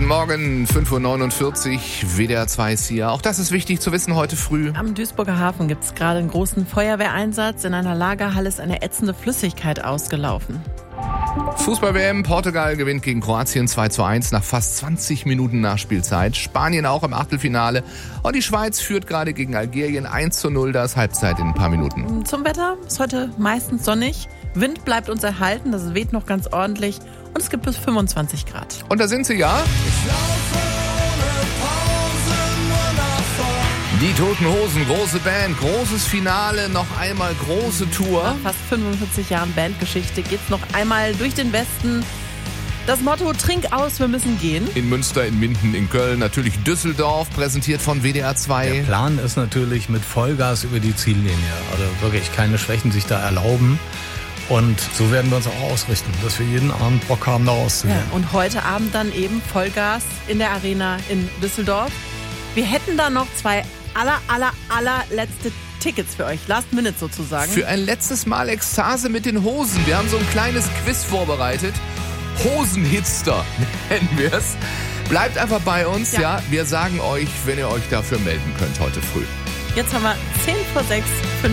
Morgen, 5.49 Uhr, WDR 2 ist hier. Auch das ist wichtig zu wissen heute früh. Am Duisburger Hafen gibt es gerade einen großen Feuerwehreinsatz. In einer Lagerhalle ist eine ätzende Flüssigkeit ausgelaufen. Fußball-WM, Portugal gewinnt gegen Kroatien 2:1 nach fast 20 Minuten Nachspielzeit. Spanien auch im Achtelfinale. Und die Schweiz führt gerade gegen Algerien 1:0, da ist Halbzeit in ein paar Minuten. Zum Wetter ist heute meistens sonnig. Wind bleibt uns erhalten, das weht noch ganz ordentlich. Und es gibt bis 25 Grad. Und da sind sie ja. Die Toten Hosen, große Band, großes Finale, noch einmal große Tour. Nach fast 45 Jahren Bandgeschichte geht's noch einmal durch den Westen. Das Motto: Trink aus, wir müssen gehen. In Münster, in Minden, in Köln, natürlich Düsseldorf, präsentiert von WDR 2. Der Plan ist natürlich mit Vollgas über die Ziellinie. Also wirklich keine Schwächen sich da erlauben. Und so werden wir uns auch ausrichten, dass wir jeden Abend Bock haben, da rauszugehen. Ja, und heute Abend dann eben Vollgas in der Arena in Düsseldorf. Wir hätten da noch zwei allerletzte Tickets für euch. Last Minute sozusagen. Für ein letztes Mal Ekstase mit den Hosen. Wir haben so ein kleines Quiz vorbereitet. Hosenhitster nennen wir es. Bleibt einfach bei uns, ja. Wir sagen euch, wenn ihr euch dafür melden könnt heute früh. Jetzt haben wir 5:10.